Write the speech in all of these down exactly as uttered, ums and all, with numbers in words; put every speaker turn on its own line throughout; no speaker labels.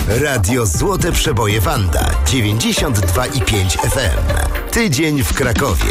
Radio Złote Przeboje Wanda dziewięćdziesiąt dwa i pięć F M. Tydzień w Krakowie.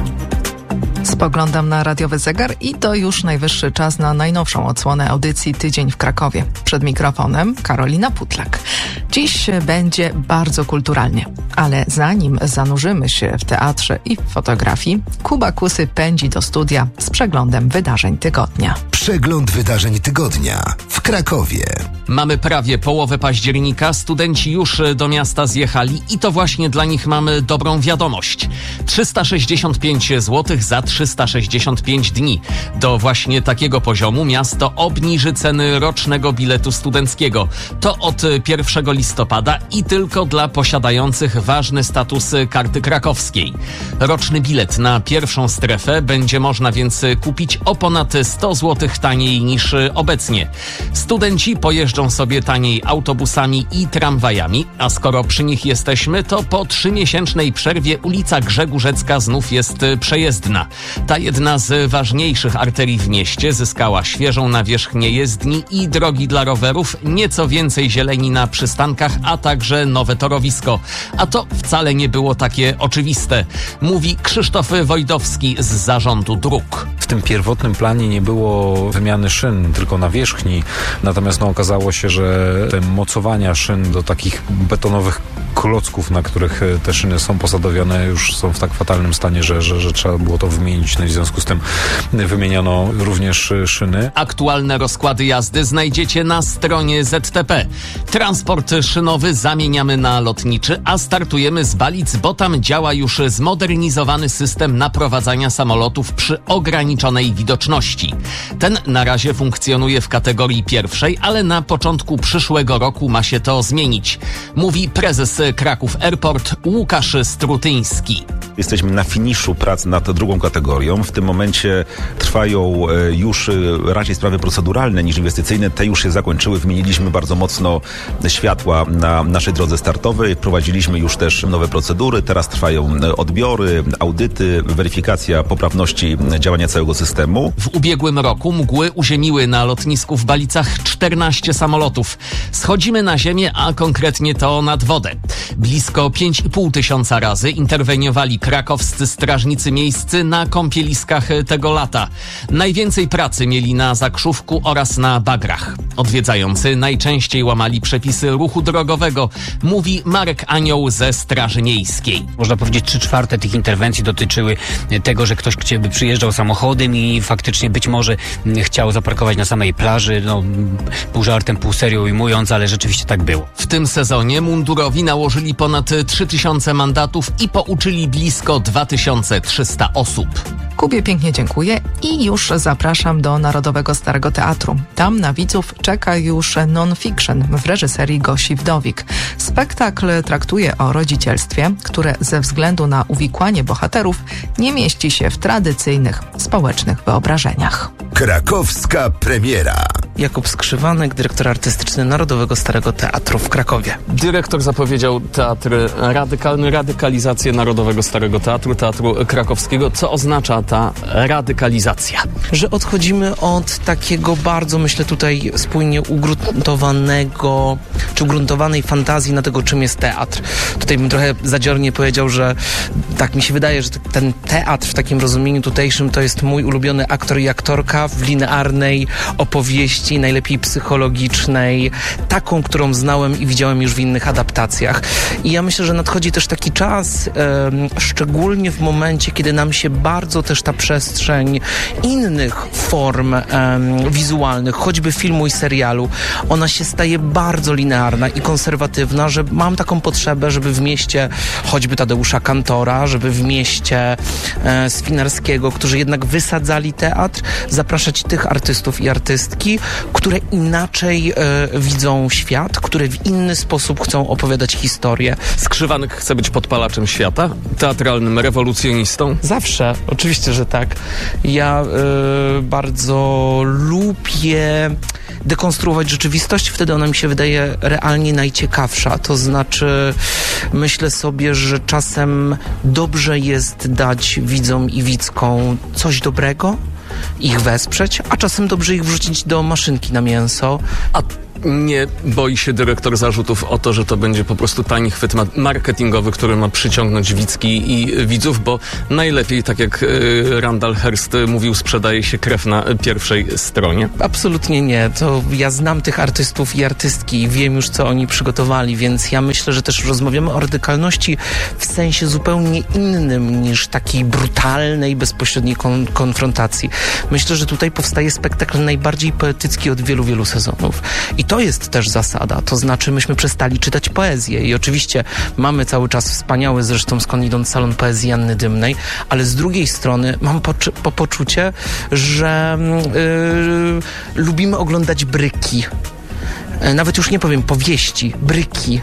Spoglądam na radiowy zegar i to już najwyższy czas na najnowszą odsłonę audycji Tydzień w Krakowie. Przed mikrofonem Karolina Putlak. Dziś będzie bardzo kulturalnie, ale zanim zanurzymy się w teatrze i w fotografii, Kuba Kusy pędzi do studia z przeglądem wydarzeń tygodnia.
Przegląd wydarzeń tygodnia w Krakowie.
Mamy prawie połowę października, studenci już do miasta zjechali i to właśnie dla nich mamy dobrą wiadomość. trzysta sześćdziesiąt pięć złotych za trzysta sześćdziesiąt pięć dni. Do właśnie takiego poziomu miasto obniży ceny rocznego biletu studenckiego. To od pierwszego listopada i tylko dla posiadających ważny status karty krakowskiej. Roczny bilet na pierwszą strefę będzie można więc kupić o ponad sto złotych taniej niż obecnie. Studenci pojeżdżą sobie taniej autobusami i tramwajami, a skoro przy nich jesteśmy, to po trzymiesięcznej przerwie ulica Grzegórzecka znów jest przejezdna. Ta jedna z ważniejszych arterii w mieście zyskała świeżą nawierzchnię jezdni i drogi dla rowerów, nieco więcej zieleni na przystankach, a także nowe torowisko. A to wcale nie było takie oczywiste, mówi Krzysztof Wojdowski z Zarządu Dróg.
W tym pierwotnym planie nie było wymiany szyn, tylko nawierzchni. Natomiast no, okazało się, że te mocowania szyn do takich betonowych klocków, na których te szyny są posadowione, już są w tak fatalnym stanie, że, że, że trzeba było to wymienić. No i w związku z tym wymieniono również szyny.
Aktualne rozkłady jazdy znajdziecie na stronie Z T P. Transport szynowy zamieniamy na lotniczy, a startujemy z Balic, bo tam działa już zmodernizowany system naprowadzania samolotów przy ograniczonej widoczności. Ten na razie funkcjonuje w kategorii pierwszej, ale na początku przyszłego roku ma się to zmienić, mówi prezes Kraków Airport Łukasz Strutyński.
Jesteśmy na finiszu prac nad drugą kategorią. W tym momencie trwają już raczej sprawy proceduralne niż inwestycyjne. Te już się zakończyły. Wymieniliśmy bardzo mocno światła na naszej drodze startowej. Wprowadziliśmy już też nowe procedury. Teraz trwają odbiory, audyty, weryfikacja poprawności działania całego systemu.
W ubiegłym roku mgły uziemiły na lotnisku w Balicach czternaście samolotów. Schodzimy na ziemię, a konkretnie to nad wodę. Blisko pięć i pół tysiąca razy interweniowali krakowscy strażnicy miejscy na kąpieliskach tego lata. Najwięcej pracy mieli na Zakrzówku oraz na bagrach. Odwiedzający najczęściej łamali przepisy ruchu drogowego, mówi Marek Anioł ze Straży Miejskiej.
Można powiedzieć, trzy czwarte tych interwencji dotyczyły tego, że ktoś by przyjeżdżał samochodem i faktycznie być może chciał zaparkować na samej plaży, no pół żartem, pół serio ujmując, ale rzeczywiście tak było.
W tym sezonie mundurowi nałożyli ponad trzy tysiące mandatów i pouczyli blisko dwa tysiące trzysta osób.
Kubie pięknie dziękuję i już zapraszam do Narodowego Starego Teatru. Tam na widzów czeka już non-fiction w reżyserii Gosi Wdowik. Spektakl traktuje o rodzicielstwie, które ze względu na uwikłanie bohaterów nie mieści się w tradycyjnych społecznych wyobrażeniach.
Krakowska premiera.
Jakub Skrzywanek, dyrektor artystyczny Narodowego Starego Teatru w Krakowie.
Dyrektor zapowiedział teatr radykalny, radykalizację Narodowego Starego Teatru, Teatru Krakowskiego. Co oznacza ta radykalizacja?
Że odchodzimy od takiego bardzo, myślę tutaj spójnie ugruntowanego, czy ugruntowanej fantazji na tego, czym jest teatr. Tutaj bym trochę zadziornie powiedział, że tak mi się wydaje, że ten teatr w takim rozumieniu tutejszym to jest mój ulubiony aktor i aktorka w linearnej opowieści, najlepiej psychologicznej, taką, którą znałem i widziałem już w innych adaptacjach. I ja myślę, że nadchodzi też taki czas, e, szczególnie w momencie, kiedy nam się bardzo też ta przestrzeń innych form e, wizualnych, choćby filmu i serialu, ona się staje bardzo linearna i konserwatywna, że mam taką potrzebę, żeby w mieście choćby Tadeusza Kantora, żeby w mieście e, Swinarskiego, którzy jednak wysadzali teatr, zapraszać tych artystów i artystki, które inaczej e, widzą świat, które w inny sposób chcą opowiadać historię.
Skrzywanek chce być podpalaczem świata? Teatralnym rewolucjonistą?
Zawsze, oczywiście, że tak. Ja e, bardzo lubię dekonstruować rzeczywistość, wtedy ona mi się wydaje realnie najciekawsza. To znaczy, myślę sobie, że czasem dobrze jest dać widzom i widzkom coś dobrego, ich wesprzeć, a czasem dobrze ich wrzucić do maszynki na mięso.
A nie boi się dyrektor zarzutów o to, że to będzie po prostu tani chwyt marketingowy, który ma przyciągnąć widzki i widzów, bo najlepiej, tak jak Randall Hearst mówił, sprzedaje się krew na pierwszej stronie?
Absolutnie nie. To ja znam tych artystów i artystki i wiem już, co oni przygotowali, więc ja myślę, że też rozmawiamy o radykalności w sensie zupełnie innym niż takiej brutalnej, bezpośredniej kon- konfrontacji. Myślę, że tutaj powstaje spektakl najbardziej poetycki od wielu, wielu sezonów. I to jest też zasada. To znaczy, myśmy przestali czytać poezję i oczywiście mamy cały czas wspaniały, zresztą skądinąd salon poezji Anny Dymnej, ale z drugiej strony mam po, po poczucie, że yy, lubimy oglądać bryki. Nawet już nie powiem powieści, bryki,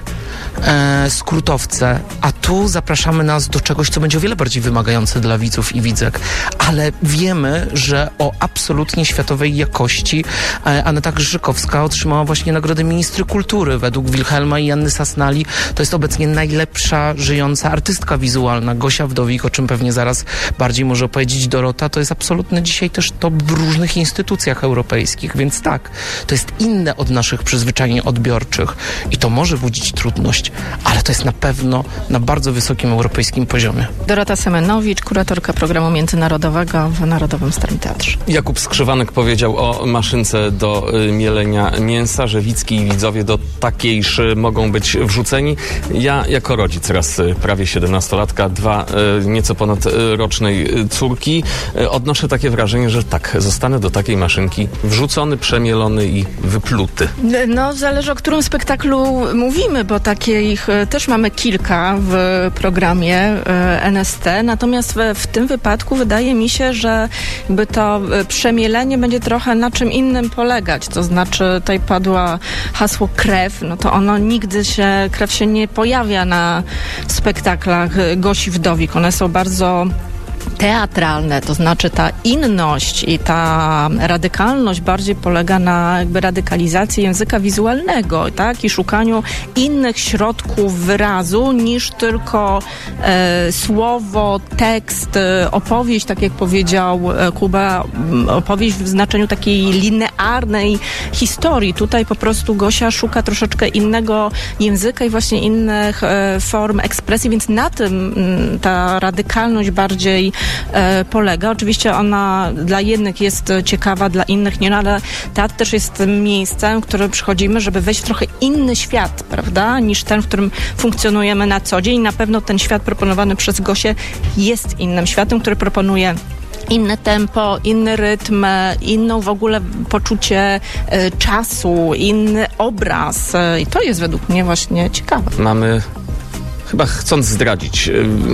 e, skrótowce, a tu zapraszamy nas do czegoś, co będzie o wiele bardziej wymagające dla widzów i widzek, ale wiemy, że o absolutnie światowej jakości e, Aneta Grzykowska otrzymała właśnie Nagrodę Ministry Kultury. Według Wilhelma i Anny Sasnali to jest obecnie najlepsza żyjąca artystka wizualna. Gosia Wdowik, o czym pewnie zaraz bardziej może opowiedzieć Dorota, to jest absolutny dzisiaj też top w różnych instytucjach europejskich, więc tak, to jest inne od naszych przyzwyczajeń odbiorczych i to może budzić trudność, ale to jest na pewno na bardzo wysokim europejskim poziomie.
Dorota Semenowicz, kuratorka programu międzynarodowego w Narodowym Starym Teatrze.
Jakub Skrzywanek powiedział o maszynce do y, mielenia mięsa, że widzki i widzowie do takiejż mogą być wrzuceni. Ja jako rodzic raz y, prawie siedemnastolatka, dwa y, nieco ponad y, rocznej y, córki y, odnoszę takie wrażenie, że tak, zostanę do takiej maszynki wrzucony, przemielony i wypluty.
No, zależy, o którym spektaklu mówimy, bo takich też mamy kilka w programie N S T, natomiast w, w tym wypadku wydaje mi się, że jakby to przemielenie będzie trochę na czym innym polegać, to znaczy tutaj padło hasło krew, no to ono nigdy się, krew się nie pojawia na spektaklach Gosi Wdowik, one są bardzo teatralne, to znaczy ta inność i ta radykalność bardziej polega na jakby radykalizacji języka wizualnego, tak? I szukaniu innych środków wyrazu niż tylko e, słowo, tekst, e, opowieść, tak jak powiedział e, Kuba, opowieść w znaczeniu takiej linearnej historii. Tutaj po prostu Gosia szuka troszeczkę innego języka i właśnie innych e, form ekspresji, więc na tym m, ta radykalność bardziej e, polega. Oczywiście ona dla jednych jest ciekawa, dla innych nie, no ale teatr też jest miejscem, w którym przychodzimy, żeby wejść w trochę inny świat, prawda, niż ten, w którym funkcjonujemy na co dzień. Na pewno ten świat proponowany przez Gosię jest innym światem, który proponuje inne tempo, inny rytm, inną w ogóle poczucie e, czasu, inny obraz. E, I to jest według mnie właśnie ciekawe.
Mamy, chyba chcąc zdradzić,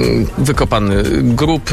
wykopany grób,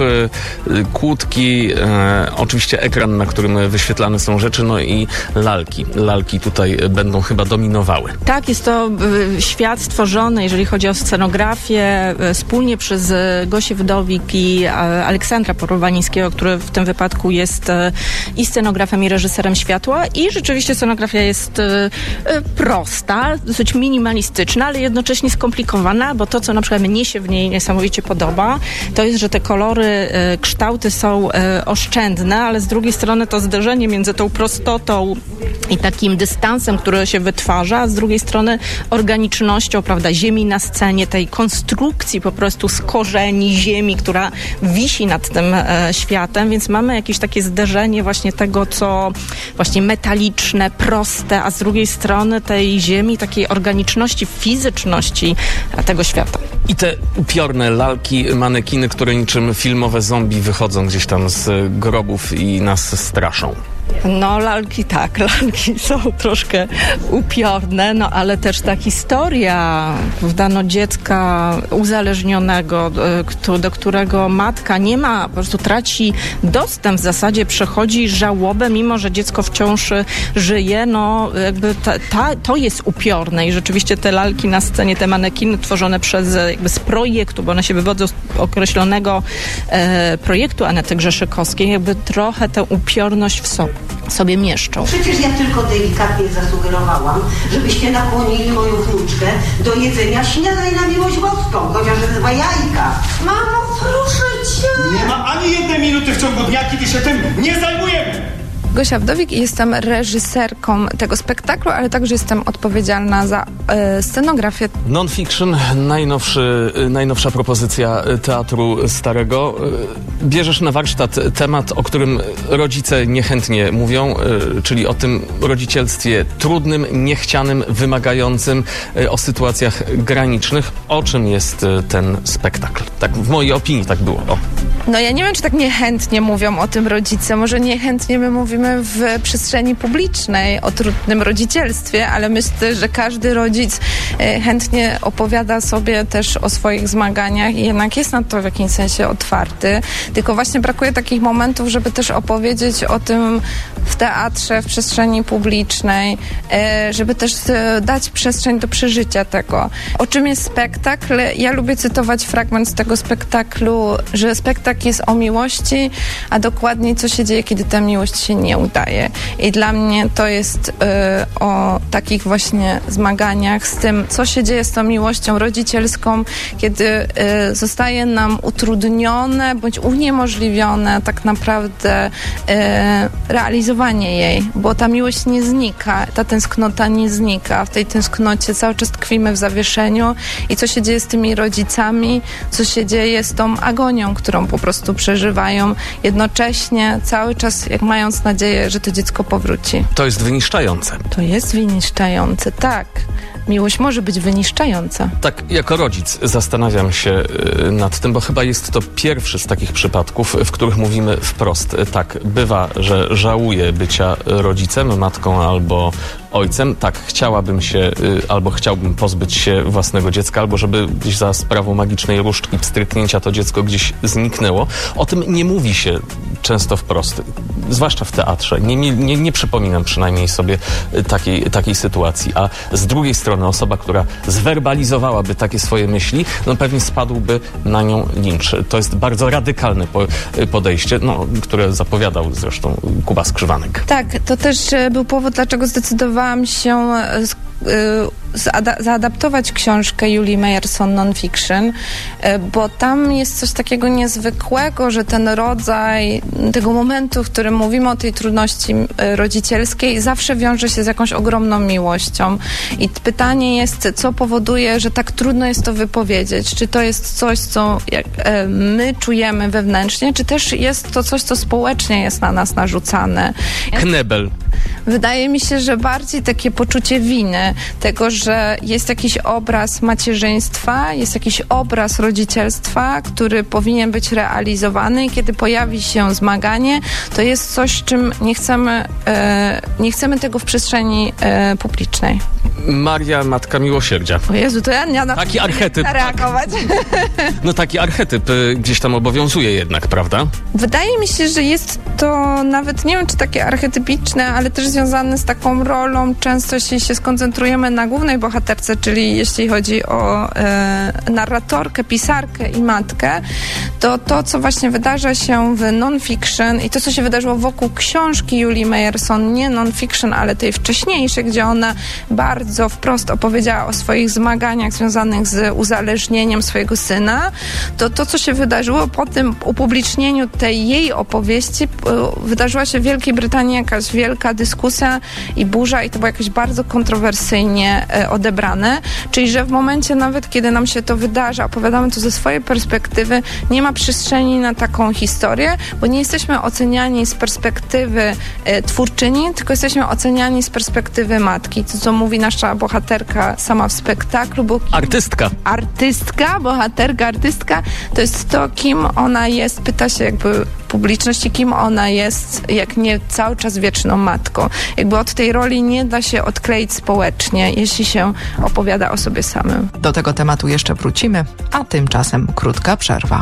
kłódki, e, oczywiście ekran, na którym wyświetlane są rzeczy, no i lalki. Lalki tutaj będą chyba dominowały.
Tak, jest to y, świat stworzony, jeżeli chodzi o scenografię, y, wspólnie przez y, Gosię Wdowik i y, Aleksandra Porowanińskiego, który w tym wypadku jest y, i scenografem, i reżyserem światła. I rzeczywiście scenografia jest y, y, prosta, dosyć minimalistyczna, ale jednocześnie skomplikowana, bo to, co na przykład mnie się w niej niesamowicie podoba, to jest, że te kolory, y, kształty są y, oszczędne, ale z drugiej strony to zderzenie między tą prostotą i takim dystansem, który się wytwarza, a z drugiej strony organicznością, prawda, ziemi na scenie, tej konstrukcji po prostu z korzeni ziemi, która wisi nad tym e, światem, więc mamy jakieś takie zderzenie właśnie tego, co właśnie metaliczne, proste, a z drugiej strony tej ziemi, takiej organiczności, fizyczności tego świata.
I te upiorne lalki, manekiny, które niczym filmowe zombie wychodzą gdzieś tam z grobów i nas straszą.
No lalki tak, lalki są troszkę upiorne, no ale też ta historia, prawda, no dziecka uzależnionego, do, do którego matka nie ma, po prostu traci dostęp, w zasadzie przechodzi żałobę, mimo że dziecko wciąż żyje, no jakby ta, ta, to jest upiorne i rzeczywiście te lalki na scenie, te manekiny tworzone przez jakby z projektu, bo one się wywodzą z określonego e, projektu Anety Grzeszykowskiej, jakby trochę tę upiorność w sobie. sobie mieszczą.
Przecież ja tylko delikatnie zasugerowałam, żebyście nakłonili moją wnuczkę do jedzenia śniadań na miłość boską, chociaż dwa jajka. Mamo, proszę cię!
Nie ma ani jednej minuty w ciągu dnia, kiedy się tym nie zajmujemy! Gosia Wdowik i jestem reżyserką tego spektaklu, ale także jestem odpowiedzialna za e, scenografię.
Non-fiction, najnowszy, najnowsza propozycja Teatru Starego. Bierzesz na warsztat temat, o którym rodzice niechętnie mówią, czyli o tym rodzicielstwie trudnym, niechcianym, wymagającym, o sytuacjach granicznych. O czym jest ten spektakl? Tak w mojej opinii tak było. O.
No ja nie wiem, czy tak niechętnie mówią o tym rodzice. Może niechętnie my mówimy w przestrzeni publicznej o trudnym rodzicielstwie, ale myślę, że każdy rodzic chętnie opowiada sobie też o swoich zmaganiach i jednak jest na to w jakimś sensie otwarty. Tylko właśnie brakuje takich momentów, żeby też opowiedzieć o tym w teatrze, w przestrzeni publicznej, żeby też dać przestrzeń do przeżycia tego. O czym jest spektakl? Ja lubię cytować fragment z tego spektaklu, że spektakl jest o miłości, a dokładniej co się dzieje, kiedy ta miłość się nie udaje. I dla mnie to jest y, o takich właśnie zmaganiach z tym, co się dzieje z tą miłością rodzicielską, kiedy y, zostaje nam utrudnione bądź uniemożliwione tak naprawdę y, realizowanie jej, bo ta miłość nie znika, ta tęsknota nie znika. W tej tęsknocie cały czas tkwimy w zawieszeniu i co się dzieje z tymi rodzicami, co się dzieje z tą agonią, którą po prostu przeżywają jednocześnie, cały czas jak mając nadzieję, że to dziecko powróci.
To jest wyniszczające.
To jest wyniszczające, tak. Miłość może być wyniszczająca.
Tak, jako rodzic zastanawiam się y, nad tym, bo chyba jest to pierwszy z takich przypadków, w których mówimy wprost. Tak, bywa, że żałuję bycia rodzicem, matką albo ojcem. Tak, chciałabym się y, albo chciałbym pozbyć się własnego dziecka, albo żeby gdzieś za sprawą magicznej różdżki pstryknięcia to dziecko gdzieś zniknęło. O tym nie mówi się często wprost, zwłaszcza w teatrze. Nie, nie, nie, nie przypominam przynajmniej sobie takiej, takiej sytuacji. A z drugiej strony osoba, która zwerbalizowałaby takie swoje myśli, no pewnie spadłby na nią lincz. To jest bardzo radykalne po, podejście, no, które zapowiadał zresztą Kuba Skrzywanek.
Tak, to też był powód, dlaczego zdecydowałam się z Zaada- zaadaptować książkę Julii Meyerson Non-Fiction, bo tam jest coś takiego niezwykłego, że ten rodzaj tego momentu, w którym mówimy o tej trudności rodzicielskiej, zawsze wiąże się z jakąś ogromną miłością. I pytanie jest, co powoduje, że tak trudno jest to wypowiedzieć. Czy to jest coś, co jak, e, my czujemy wewnętrznie, czy też jest to coś, co społecznie jest na nas narzucane.
Knebel.
Wydaje mi się, że bardziej takie poczucie winy, tego, że jest jakiś obraz macierzyństwa, jest jakiś obraz rodzicielstwa, który powinien być realizowany i kiedy pojawi się zmaganie, to jest coś, czym nie chcemy, e, nie chcemy tego w przestrzeni e, publicznej.
Maria, Matka Miłosierdzia.
O Jezu, to ja nie na
taki archetyp.
Reagować.
Tak. No taki archetyp y, gdzieś tam obowiązuje jednak, prawda?
Wydaje mi się, że jest to nawet, nie wiem, czy takie archetypiczne, ale też związane z taką rolą. Często jeśli się skoncentrujemy na głównej bohaterce, czyli jeśli chodzi o e, narratorkę, pisarkę i matkę, to to, co właśnie wydarza się w non-fiction i to, co się wydarzyło wokół książki Julii Meyerson, nie non-fiction, ale tej wcześniejszej, gdzie ona bardzo wprost opowiedziała o swoich zmaganiach związanych z uzależnieniem swojego syna, to to, co się wydarzyło po tym upublicznieniu tej jej opowieści, wydarzyła się w Wielkiej Brytanii jakaś wielka dyskusja i burza i to było jakoś bardzo kontrowersyjnie odebrane. Czyli, że w momencie nawet, kiedy nam się to wydarza, opowiadamy to ze swojej perspektywy, nie ma przestrzeni na taką historię, bo nie jesteśmy oceniani z perspektywy e, twórczyni, tylko jesteśmy oceniani z perspektywy matki. To, co mówi nasza bohaterka sama w spektaklu. Bo
artystka.
Artystka, bohaterka, artystka, to jest to, kim ona jest. Pyta się jakby publiczności, kim ona jest, jak nie cały czas wieczną matką. Jakby od tej roli nie da się odkleić społecznie, jeśli się opowiada o sobie samym.
Do tego tematu jeszcze wrócimy, a tymczasem krótka przerwa.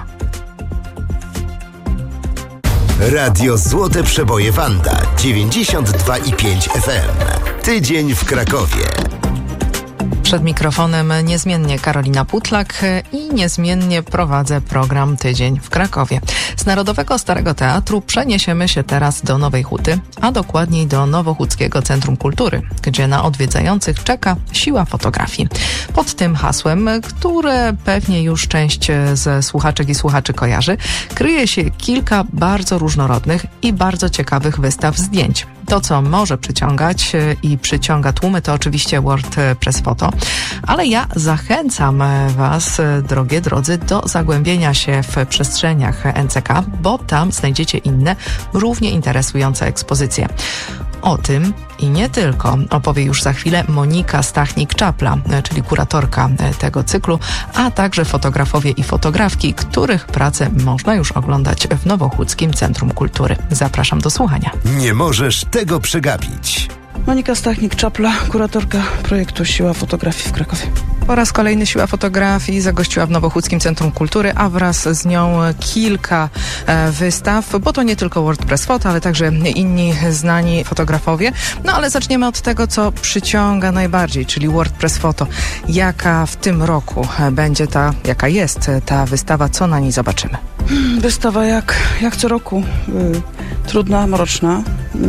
Radio Złote Przeboje Wanda dziewięćdziesiąt dwa i pięć F M. Tydzień w Krakowie.
Przed mikrofonem niezmiennie Karolina Putlak i niezmiennie prowadzę program Tydzień w Krakowie. Z Narodowego Starego Teatru przeniesiemy się teraz do Nowej Huty, a dokładniej do Nowochódzkiego Centrum Kultury, gdzie na odwiedzających czeka siła fotografii. Pod tym hasłem, które pewnie już część ze słuchaczek i słuchaczy kojarzy, kryje się kilka bardzo różnorodnych i bardzo ciekawych wystaw zdjęć. To, co może przyciągać i przyciąga tłumy, to oczywiście WordPress Photo, ale ja zachęcam Was, drogie drodzy, do zagłębienia się w przestrzeniach N C K, bo tam znajdziecie inne, równie interesujące ekspozycje. O tym i nie tylko opowie już za chwilę Monika Stachnik-Czapla, czyli kuratorka tego cyklu, a także fotografowie i fotografki, których pracę można już oglądać w Nowochódzkim Centrum Kultury. Zapraszam do słuchania.
Nie możesz tego przegapić.
Monika Stachnik-Czapla, kuratorka projektu Siła Fotografii w Krakowie.
Po raz kolejny Siła Fotografii zagościła w Nowochódzkim Centrum Kultury, a wraz z nią kilka e, wystaw, bo to nie tylko WordPress Photo, ale także inni znani fotografowie. No ale zaczniemy od tego, co przyciąga najbardziej, czyli WordPress Photo. Jaka w tym roku będzie ta, jaka jest ta wystawa, co na niej zobaczymy?
Wystawa jak, jak co roku. Y, trudna, mroczna,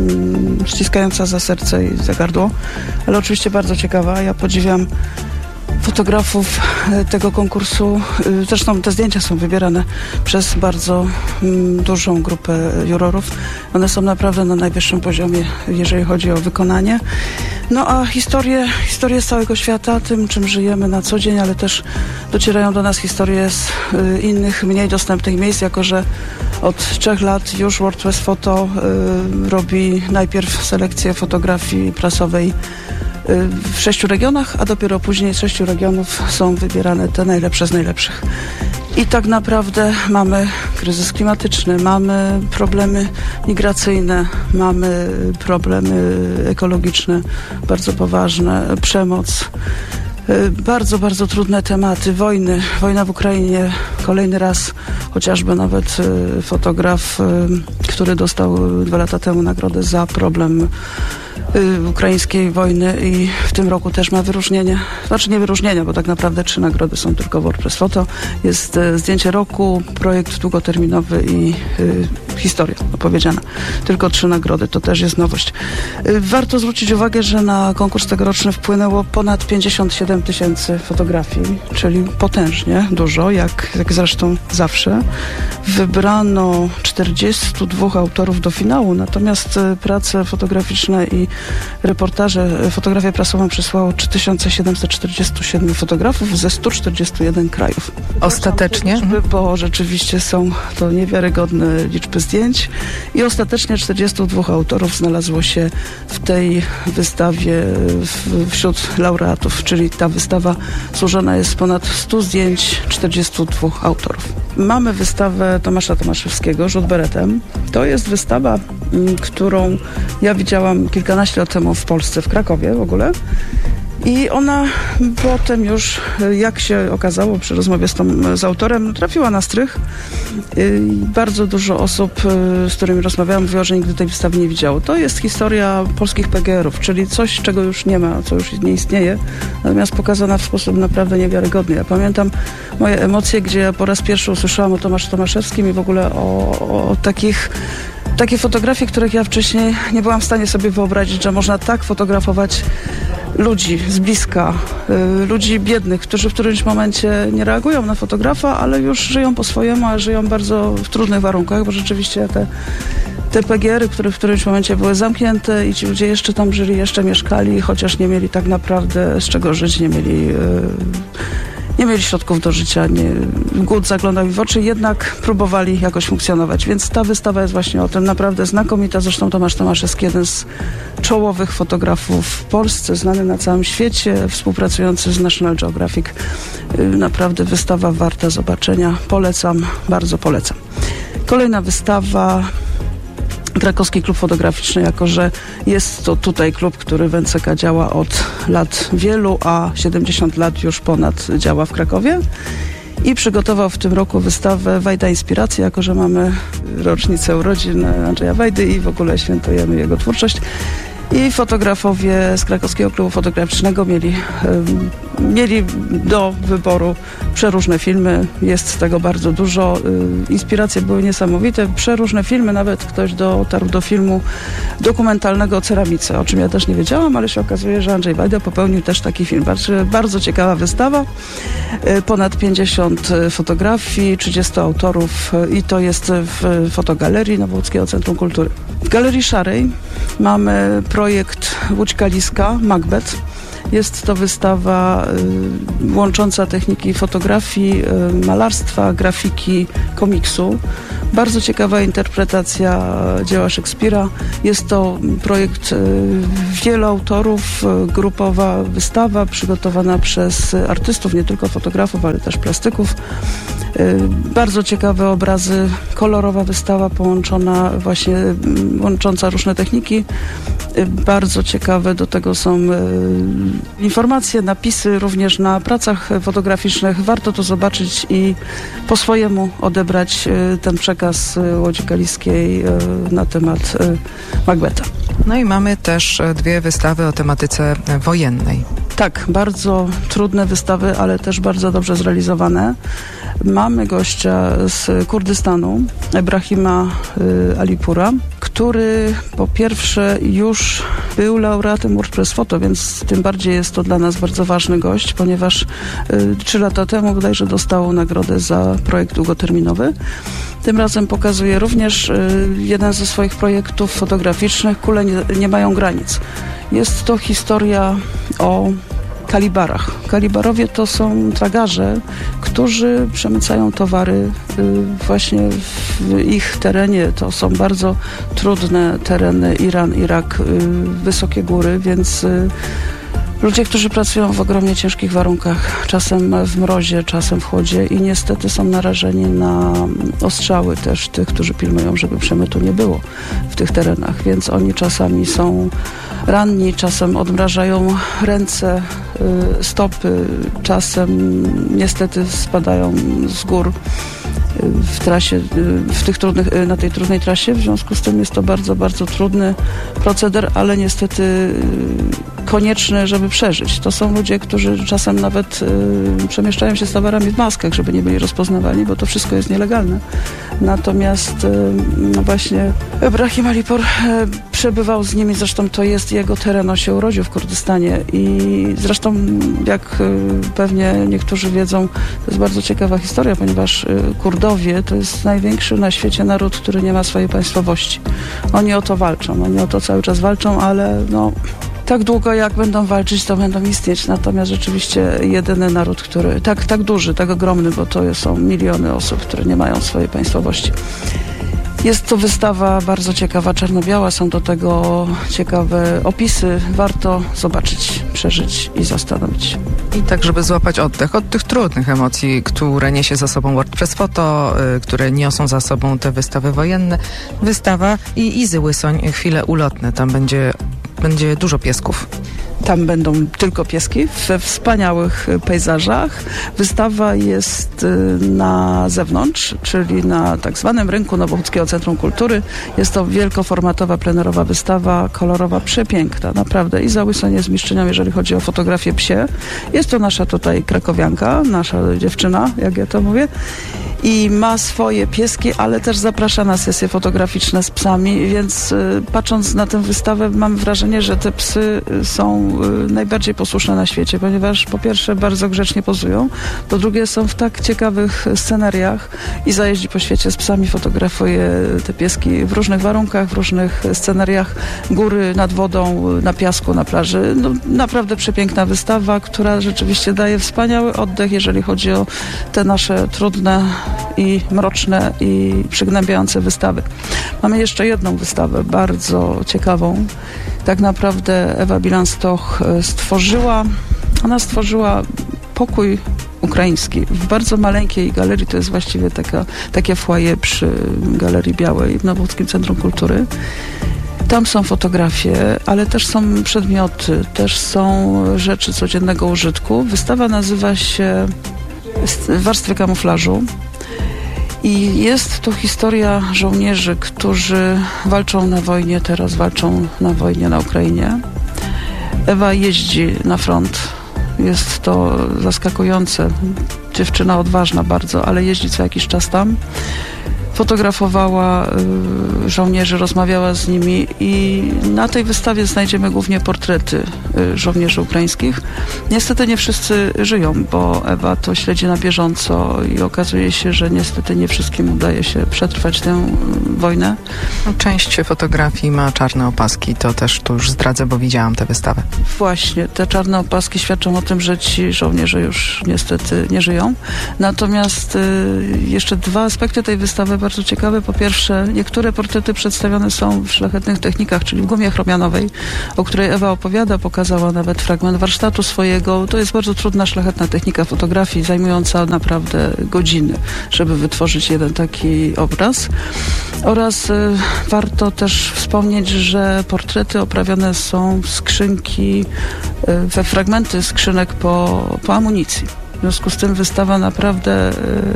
y, ściskająca za serce i za gardło, ale oczywiście bardzo ciekawa. Ja podziwiam fotografów tego konkursu. Zresztą te zdjęcia są wybierane przez bardzo mm, dużą grupę jurorów. One są naprawdę na najwyższym poziomie, jeżeli chodzi o wykonanie. No a historie, historie z całego świata, tym czym żyjemy na co dzień, ale też docierają do nas historie z y, innych, mniej dostępnych miejsc, jako że od trzech lat już WordPress Photo y, robi najpierw selekcję fotografii prasowej w sześciu regionach, a dopiero później z sześciu regionów są wybierane te najlepsze z najlepszych. I tak naprawdę mamy kryzys klimatyczny, mamy problemy migracyjne, mamy problemy ekologiczne, bardzo poważne, przemoc. Bardzo, bardzo trudne tematy, wojny, wojna w Ukrainie, kolejny raz, chociażby nawet fotograf, który dostał dwa lata temu nagrodę za problem ukraińskiej wojny i w tym roku też ma wyróżnienie, znaczy nie wyróżnienia, bo tak naprawdę trzy nagrody są tylko WordPress Photo. Jest zdjęcie roku, projekt długoterminowy i y, historia opowiedziana. Tylko trzy nagrody, to też jest nowość. Y, warto zwrócić uwagę, że na konkurs tegoroczny wpłynęło ponad pięćdziesiąt siedem tysięcy fotografii, czyli potężnie dużo, jak, jak zresztą zawsze. Wybrano czterdziestu dwóch autorów do finału, natomiast y, prace fotograficzne i reportaże, fotografię prasową przysłało trzy tysiące siedemset czterdzieści siedem fotografów ze stu czterdziestu jeden krajów.
Ostatecznie?
Liczby, bo rzeczywiście są to niewiarygodne liczby zdjęć i ostatecznie czterdziestu dwóch autorów znalazło się w tej wystawie w, wśród laureatów, czyli ta wystawa złożona jest z ponad stu zdjęć czterdziestu dwóch autorów. Mamy wystawę Tomasza Tomaszewskiego, Rzut beretem. To jest wystawa, którą ja widziałam kilkanaście lat temu w Polsce, w Krakowie w ogóle. I ona potem już, jak się okazało przy rozmowie z, tą, z autorem, trafiła na strych. I bardzo dużo osób, z którymi rozmawiałam, mówiło, że nigdy tej wystawy nie widziało. To jest historia polskich P G erów, czyli coś, czego już nie ma, co już nie istnieje, natomiast pokazana w sposób naprawdę niewiarygodny. Ja pamiętam moje emocje, gdzie ja po raz pierwszy usłyszałam o Tomaszu Tomaszewskim i w ogóle o, o, o takich Takie fotografie, których ja wcześniej nie byłam w stanie sobie wyobrazić, że można tak fotografować ludzi z bliska, y, ludzi biednych, którzy w którymś momencie nie reagują na fotografa, ale już żyją po swojemu, a żyją bardzo w trudnych warunkach, bo rzeczywiście te, te P G ery, które w którymś momencie były zamknięte i ci ludzie jeszcze tam żyli, jeszcze mieszkali, chociaż nie mieli tak naprawdę z czego żyć, nie mieli... Y, Nie mieli środków do życia, nie, głód zaglądał im w oczy, jednak próbowali jakoś funkcjonować. Więc ta wystawa jest właśnie o tym, naprawdę znakomita. Zresztą Tomasz Tomaszewski, jeden z czołowych fotografów w Polsce, znany na całym świecie, współpracujący z National Geographic. Naprawdę wystawa warta zobaczenia. Polecam, bardzo polecam. Kolejna wystawa... Krakowski Klub Fotograficzny, jako że jest to tutaj klub, który w N C K działa od lat wielu, a siedemdziesiąt lat już ponad działa w Krakowie. I przygotował w tym roku wystawę Wajda Inspiracja, jako że mamy rocznicę urodzin Andrzeja Wajdy i w ogóle świętujemy jego twórczość. I fotografowie z Krakowskiego Klubu Fotograficznego mieli, mieli do wyboru przeróżne filmy. Jest tego bardzo dużo. Inspiracje były niesamowite. Przeróżne filmy, nawet ktoś dotarł do filmu dokumentalnego o ceramice, o czym ja też nie wiedziałam, ale się okazuje, że Andrzej Wajda popełnił też taki film. Bardzo, bardzo ciekawa wystawa. Ponad pięćdziesiąt fotografii, trzydziestu autorów i to jest w fotogalerii Nowołódzkiego Centrum Kultury. W Galerii Szarej mamy projekt Łódź Kaliska, Macbeth. Jest to wystawa y, łącząca techniki fotografii, y, malarstwa, grafiki, komiksu. Bardzo ciekawa interpretacja dzieła Szekspira. Jest to projekt y, wielu autorów, y, grupowa wystawa przygotowana przez artystów, nie tylko fotografów, ale też plastyków. Y, bardzo ciekawe obrazy, kolorowa wystawa połączona właśnie, y, łącząca różne techniki. Y, bardzo ciekawe do tego są y, informacje, napisy również na pracach fotograficznych. Warto to zobaczyć i po swojemu odebrać y, ten przekaz y, Łodzi Kaliskiej y, na temat y, Macbetha.
No i mamy też dwie wystawy o tematyce wojennej.
Tak, bardzo trudne wystawy, ale też bardzo dobrze zrealizowane. Mamy gościa z Kurdystanu, Ebrahima y, Alipura, który po pierwsze już był laureatem WordPress Photo, więc tym bardziej jest to dla nas bardzo ważny gość, ponieważ y, trzy lata temu bodajże dostał nagrodę za projekt długoterminowy. Tym razem pokazuje również y, jeden ze swoich projektów fotograficznych, Kule nie, nie mają granic. Jest to historia o kalibarach. Kalibarowie to są tragarze, którzy przemycają towary y, właśnie w ich terenie. To są bardzo trudne tereny, Iran, Irak, y, wysokie góry, więc y, ludzie, którzy pracują w ogromnie ciężkich warunkach, czasem w mrozie, czasem w chłodzie i niestety są narażeni na ostrzały też tych, którzy pilnują, żeby przemytu nie było w tych terenach, więc oni czasami są ranni, czasem odmrażają ręce, y, stopy, czasem niestety spadają z gór w trasie, w tych trudnych, na tej trudnej trasie. W związku z tym jest to bardzo, bardzo trudny proceder, ale niestety konieczny, żeby przeżyć. To są ludzie, którzy czasem nawet y, przemieszczają się z towarami w maskach, żeby nie byli rozpoznawani, bo to wszystko jest nielegalne. Natomiast y, no właśnie Ebrahim Alipur y, przebywał z nimi, zresztą to jest jego teren, on się urodził w Kurdystanie i zresztą jak y, pewnie niektórzy wiedzą, to jest bardzo ciekawa historia, ponieważ y, Kurdowie to jest największy na świecie naród, który nie ma swojej państwowości. Oni o to walczą, oni o to cały czas walczą, ale no tak długo jak będą walczyć, to będą istnieć. Natomiast rzeczywiście jedyny naród, który tak, tak duży, tak ogromny, bo to są miliony osób, które nie mają swojej państwowości. Jest to wystawa bardzo ciekawa, czarno-biała, są do tego ciekawe opisy. Warto zobaczyć, przeżyć i zastanowić.
I tak, żeby złapać oddech od tych trudnych emocji, które niesie za sobą WordPress Photo, y, które niosą za sobą te wystawy wojenne. Wystawa i Izy Łysoń, chwile ulotne. Tam będzie, będzie dużo piesków.
Tam będą tylko pieski we wspaniałych pejzażach. Wystawa jest na zewnątrz, czyli na tak zwanym rynku Nowochódzkiego Centrum Kultury. Jest to wielkoformatowa, plenerowa wystawa, kolorowa, przepiękna, naprawdę. Iza Łysoń jest mistrzynią, jeżeli chodzi o fotografię psie. Jest to nasza tutaj krakowianka, nasza dziewczyna, jak ja to mówię. I ma swoje pieski, ale też zaprasza na sesje fotograficzne z psami, więc y, patrząc na tę wystawę mam wrażenie, że te psy są y, najbardziej posłuszne na świecie, ponieważ po pierwsze bardzo grzecznie pozują, po drugie są w tak ciekawych scenariach i zajeździ po świecie z psami, fotografuje te pieski w różnych warunkach, w różnych scenariach, góry nad wodą, na piasku, na plaży. No, naprawdę przepiękna wystawa, która rzeczywiście daje wspaniały oddech, jeżeli chodzi o te nasze trudne i mroczne i przygnębiające wystawy. Mamy jeszcze jedną wystawę, bardzo ciekawą. Tak naprawdę Ewa Bilan-Stoch stworzyła, ona stworzyła pokój ukraiński w bardzo maleńkiej galerii, to jest właściwie taka, takie foyer przy Galerii Białej w Nowochódzkim Centrum Kultury. Tam są fotografie, ale też są przedmioty, też są rzeczy codziennego użytku. Wystawa nazywa się Warstwy kamuflażu. I jest to historia żołnierzy, którzy walczą na wojnie, teraz walczą na wojnie na Ukrainie. Ewa jeździ na front. Jest to zaskakujące. Dziewczyna odważna bardzo, ale jeździ co jakiś czas tam. Fotografowała y, żołnierzy, rozmawiała z nimi i na tej wystawie znajdziemy głównie portrety y, żołnierzy ukraińskich. Niestety nie wszyscy żyją, bo Ewa to śledzi na bieżąco i okazuje się, że niestety nie wszystkim udaje się przetrwać tę y, wojnę.
Część fotografii ma czarne opaski, to też tu już zdradzę, bo widziałam tę wystawę.
Właśnie, te czarne opaski świadczą o tym, że ci żołnierze już niestety nie żyją. Natomiast y, jeszcze dwa aspekty tej wystawy bardzo ciekawe. Po pierwsze, niektóre portrety przedstawione są w szlachetnych technikach, czyli w gumie chromianowej, o której Ewa opowiada, pokazała nawet fragment warsztatu swojego. To jest bardzo trudna, szlachetna technika fotografii, zajmująca naprawdę godziny, żeby wytworzyć jeden taki obraz. Oraz y, warto też wspomnieć, że portrety oprawione są w skrzynki, y, we fragmenty skrzynek po, po amunicji. W związku z tym wystawa naprawdę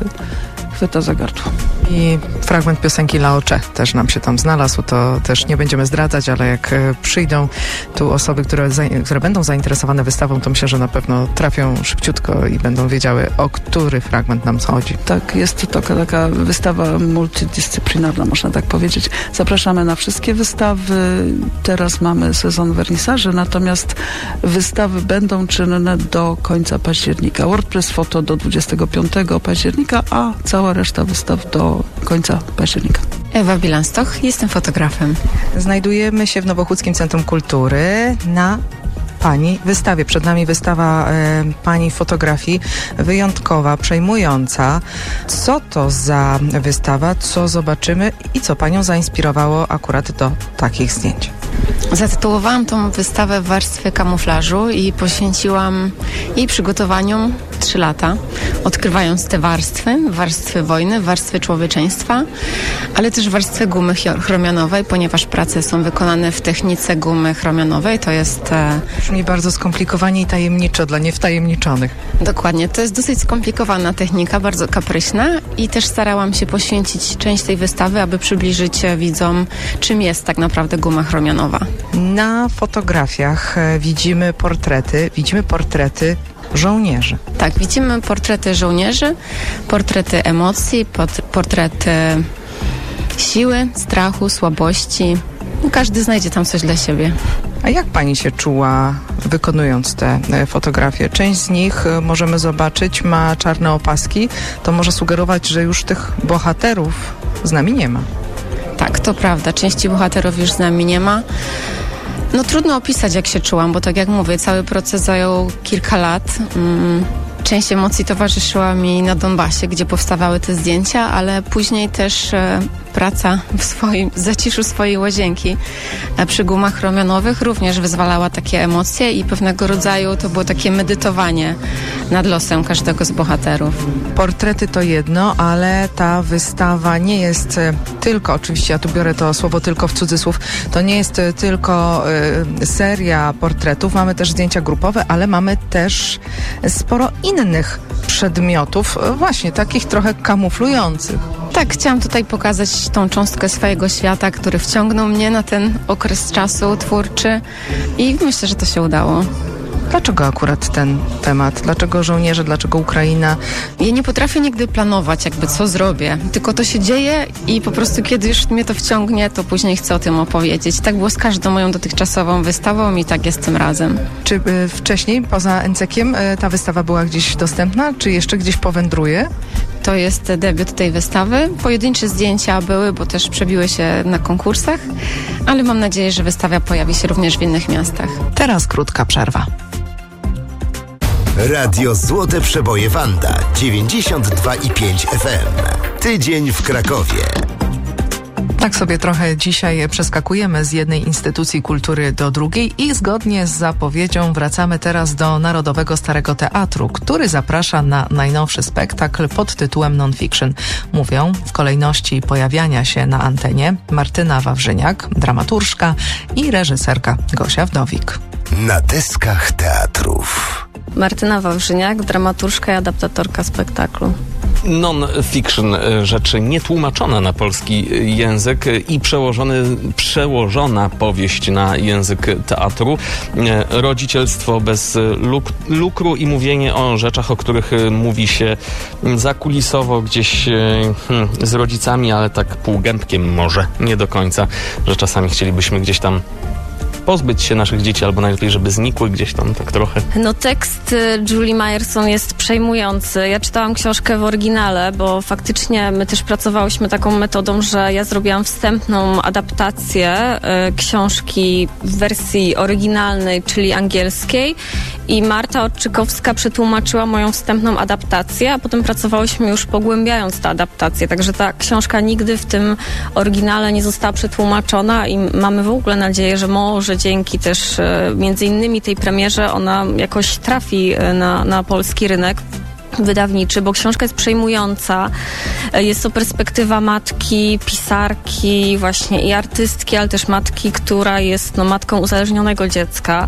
y, chwyta za gardło.
I fragment piosenki Laocze też nam się tam znalazł, to też nie będziemy zdradzać, ale jak przyjdą tu osoby, które, które będą zainteresowane wystawą, to myślę, że na pewno trafią szybciutko i będą wiedziały, o który fragment nam chodzi.
Tak, jest to taka, taka wystawa multidyscyplinarna, można tak powiedzieć. Zapraszamy na wszystkie wystawy. Teraz mamy sezon wernisaży, natomiast wystawy będą czynne do końca października. WordPress Foto do dwudziestego piątego października, a cała reszta wystaw do końca października.
Ewa Bilanstoch, jestem fotografem.
Znajdujemy się w Nowochódzkim Centrum Kultury na Pani wystawie. Przed nami wystawa e, Pani fotografii, wyjątkowa, przejmująca. Co to za wystawa, co zobaczymy i co Panią zainspirowało akurat do takich zdjęć?
Zatytułowałam tą wystawę w warstwie kamuflażu i poświęciłam jej przygotowaniu trzy lata, odkrywając te warstwy, warstwy wojny, warstwy człowieczeństwa, ale też warstwy gumy chromianowej, ponieważ prace są wykonane w technice gumy chromianowej. To jest... E...
Brzmi bardzo skomplikowanie i tajemniczo dla niewtajemniczonych.
Dokładnie. To jest dosyć skomplikowana technika, bardzo kapryśna i też starałam się poświęcić część tej wystawy, aby przybliżyć widzom, czym jest tak naprawdę guma chromianowa.
Na fotografiach widzimy portrety, widzimy portrety żołnierzy.
Tak, widzimy portrety żołnierzy, portrety emocji, portrety siły, strachu, słabości. Każdy znajdzie tam coś dla siebie.
A jak Pani się czuła, wykonując te fotografie? Część z nich możemy zobaczyć, ma czarne opaski. To może sugerować, że już tych bohaterów z nami nie ma.
Tak, to prawda. Części bohaterów już z nami nie ma. No trudno opisać, jak się czułam, bo tak jak mówię, cały proces zajął kilka lat. Mm. Część emocji towarzyszyła mi na Donbasie, gdzie powstawały te zdjęcia, ale później też e, praca w swoim zaciszu swojej łazienki e, przy gumach chromianowych również wyzwalała takie emocje i pewnego rodzaju to było takie medytowanie nad losem każdego z bohaterów.
Portrety to jedno, ale ta wystawa nie jest tylko, oczywiście ja tu biorę to słowo tylko w cudzysłów, to nie jest tylko y, seria portretów, mamy też zdjęcia grupowe, ale mamy też sporo innych przedmiotów, właśnie takich trochę kamuflujących.
Tak, chciałam tutaj pokazać tą cząstkę swojego świata, który wciągnął mnie na ten okres czasu twórczy i myślę, że to się udało.
Dlaczego akurat ten temat? Dlaczego żołnierze? Dlaczego Ukraina?
Ja nie potrafię nigdy planować jakby co zrobię, tylko to się dzieje i po prostu kiedy już mnie to wciągnie, to później chcę o tym opowiedzieć. Tak było z każdą moją dotychczasową wystawą i tak jest tym razem.
Czy y, wcześniej, poza Encekiem, y, ta wystawa była gdzieś dostępna? Czy jeszcze gdzieś powędruje?
To jest debiut tej wystawy. Pojedyncze zdjęcia były, bo też przebiły się na konkursach, ale mam nadzieję, że wystawa pojawi się również w innych miastach.
Teraz krótka przerwa.
Radio Złote Przeboje Wanda dziewięćdziesiąt dwa i pięć F M. Tydzień w Krakowie.
Tak sobie trochę dzisiaj przeskakujemy z jednej instytucji kultury do drugiej i zgodnie z zapowiedzią wracamy teraz do Narodowego Starego Teatru, który zaprasza na najnowszy spektakl pod tytułem Non-Fiction. Mówią w kolejności pojawiania się na antenie Martyna Wawrzyniak, dramaturżka i reżyserka Gosia Wdowik.
Na deskach teatrów.
Martyna Wawrzyniak, dramaturżka i adaptatorka spektaklu.
Non-fiction, rzeczy nietłumaczona na polski język i przełożony, przełożona powieść na język teatru. Rodzicielstwo bez luk- lukru i mówienie o rzeczach, o których mówi się zakulisowo gdzieś hmm, z rodzicami, ale tak półgębkiem może, nie do końca, że czasami chcielibyśmy gdzieś tam pozbyć się naszych dzieci, albo najlepiej, żeby znikły gdzieś tam tak trochę.
No tekst Julie Myerson jest przejmujący. Ja czytałam książkę w oryginale, bo faktycznie my też pracowałyśmy taką metodą, że ja zrobiłam wstępną adaptację y, książki w wersji oryginalnej, czyli angielskiej, i Marta Odczykowska przetłumaczyła moją wstępną adaptację, a potem pracowałyśmy już pogłębiając tę adaptację. Także ta książka nigdy w tym oryginale nie została przetłumaczona i mamy w ogóle nadzieję, że może dzięki też między innymi tej premierze ona jakoś trafi na, na polski rynek wydawniczy, bo książka jest przejmująca. Jest to perspektywa matki, pisarki właśnie i artystki, ale też matki, która jest no, matką uzależnionego dziecka.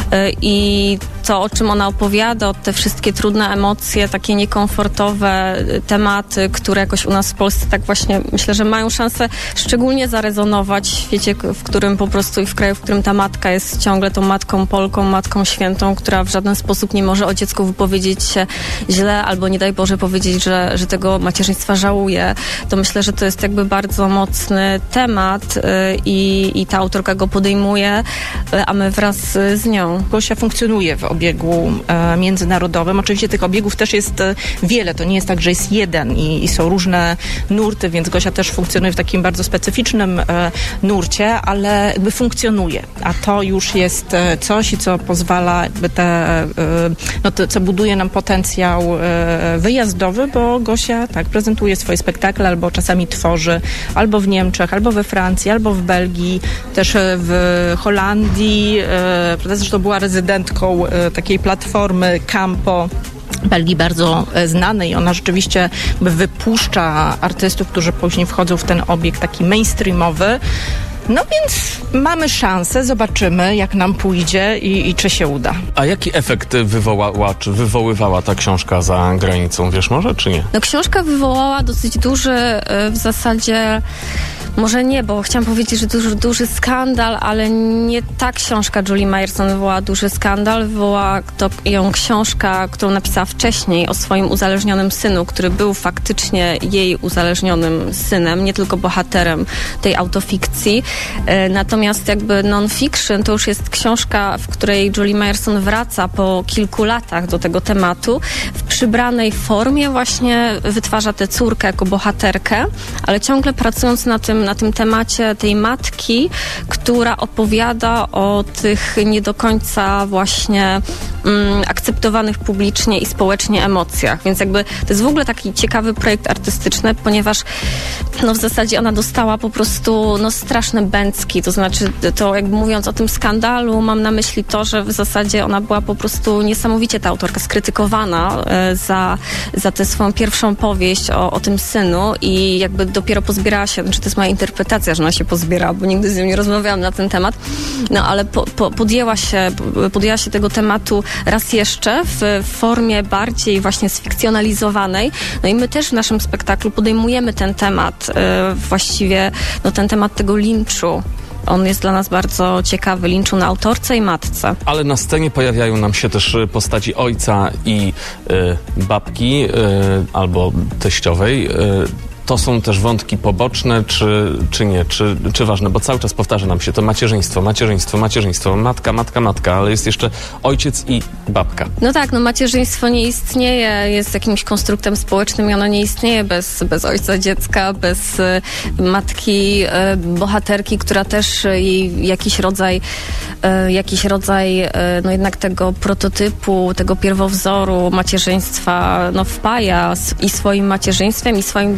I to, o czym ona opowiada, te wszystkie trudne emocje, takie niekomfortowe tematy, które jakoś u nas w Polsce tak właśnie, myślę, że mają szansę szczególnie zarezonować w świecie, w którym po prostu i w kraju, w którym ta matka jest ciągle tą matką Polką, matką świętą, która w żaden sposób nie może o dziecku wypowiedzieć się źle, albo nie daj Boże powiedzieć, że, że tego macierzyństwa żałuje, to myślę, że to jest jakby bardzo mocny temat yy, i, i ta autorka go podejmuje, yy, a my wraz z nią.
Gosia funkcjonuje w obiegu e, międzynarodowym. Oczywiście tych obiegów też jest e, wiele. To nie jest tak, że jest jeden i, i są różne nurty, więc Gosia też funkcjonuje w takim bardzo specyficznym e, nurcie, ale jakby funkcjonuje. A to już jest e, coś, co pozwala jakby te, e, no to, co buduje nam potencjał e, wyjazdowy, bo Gosia tak prezentuje swoje spektakle, albo czasami tworzy albo w Niemczech, albo we Francji, albo w Belgii, też w Holandii. Zresztą była rezydentką takiej platformy Campo w Belgii bardzo znanej. Ona rzeczywiście wypuszcza artystów, którzy później wchodzą w ten obieg taki mainstreamowy. No więc mamy szansę, zobaczymy, jak nam pójdzie i, i czy się uda.
A jaki efekt wywołała, czy wywoływała ta książka za granicą? Wiesz może, czy nie?
No książka wywołała dosyć duży w zasadzie... Może nie, bo chciałam powiedzieć, że duży, duży skandal, ale nie ta książka Julie Myerson wywołała duży skandal. Wywołała to ją książka, którą napisała wcześniej o swoim uzależnionym synu, który był faktycznie jej uzależnionym synem, nie tylko bohaterem tej autofikcji. E, natomiast jakby non-fiction to już jest książka, w której Julie Myerson wraca po kilku latach do tego tematu. W przybranej formie właśnie wytwarza tę córkę jako bohaterkę, ale ciągle pracując na tym na tym temacie tej matki, która opowiada o tych nie do końca właśnie mm, akceptowanych publicznie i społecznie emocjach. Więc jakby to jest w ogóle taki ciekawy projekt artystyczny, ponieważ no w zasadzie ona dostała po prostu no straszne bęcki. To znaczy, to jakby mówiąc o tym skandalu, mam na myśli to, że w zasadzie ona była po prostu niesamowicie, ta autorka, skrytykowana e, za, za tę swoją pierwszą powieść o, o tym synu i jakby dopiero pozbierała się, znaczy to jest moja interpretacja, że ona się pozbierała, bo nigdy z nią nie rozmawiałam na ten temat, no ale po, po, podjęła się, podjęła się tego tematu raz jeszcze w formie bardziej właśnie sfikcjonalizowanej. No i my też w naszym spektaklu podejmujemy ten temat, yy, właściwie no ten temat tego linczu. On jest dla nas bardzo ciekawy, linczu na autorce i matce.
Ale na scenie pojawiają nam się też postaci ojca i y, babki, y, albo teściowej. Y, To są też wątki poboczne, czy, czy nie, czy, czy ważne, bo cały czas powtarza nam się to macierzyństwo, macierzyństwo, macierzyństwo, matka, matka, matka, ale jest jeszcze ojciec i babka.
No tak, no macierzyństwo nie istnieje, jest jakimś konstruktem społecznym i ono nie istnieje bez, bez ojca dziecka, bez y, matki, y, bohaterki, która też jej jakiś rodzaj, y, jakiś rodzaj y, no jednak tego prototypu, tego pierwowzoru macierzyństwa no wpaja i swoim macierzyństwem, i swoim doświadczeniem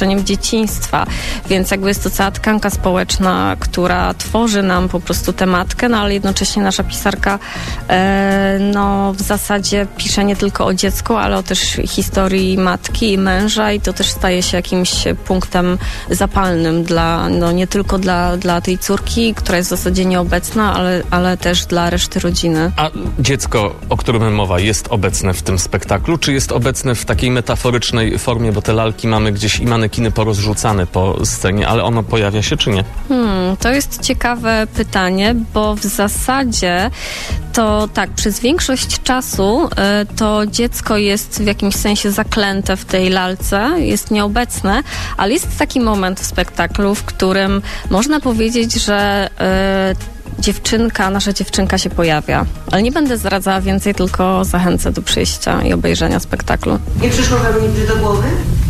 doświadczeniem dzieciństwa, więc jakby jest to cała tkanka społeczna, która tworzy nam po prostu tę matkę, no ale jednocześnie nasza pisarka e, no w zasadzie pisze nie tylko o dziecku, ale o też historii matki i męża i to też staje się jakimś punktem zapalnym dla, no nie tylko dla, dla tej córki, która jest w zasadzie nieobecna, ale, ale też dla reszty rodziny.
A dziecko, o którym mowa, jest obecne w tym spektaklu, czy jest obecne w takiej metaforycznej formie, bo te lalki mamy gdzieś i manekiny porozrzucane po scenie, ale ono pojawia się, czy nie?
Hmm, to jest ciekawe pytanie, bo w zasadzie to tak, przez większość czasu y, to dziecko jest w jakimś sensie zaklęte w tej lalce, jest nieobecne, ale jest taki moment w spektaklu, w którym można powiedzieć, że y, dziewczynka, nasza dziewczynka się pojawia. Ale nie będę zdradzała więcej, tylko zachęcę do przyjścia i obejrzenia spektaklu.
Nie przyszło wam nigdy do głowy,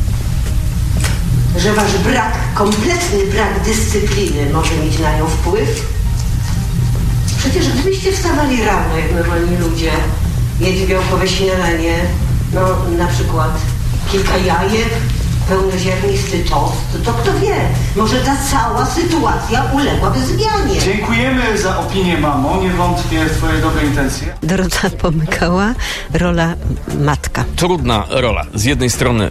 że wasz brak, kompletny brak dyscypliny może mieć na nią wpływ? Przecież gdybyście wstawali rano, jak normalni ludzie, jedli białkowe śniadanie, no na przykład kilka jajek, pełnoziarnisty tost, to kto wie, może ta cała sytuacja uległaby zmianie.
Dziękujemy za opinię, mamo, nie wątpię w twoje dobre intencje.
Dorota Pomykała, rola matka.
Trudna rola. Z jednej strony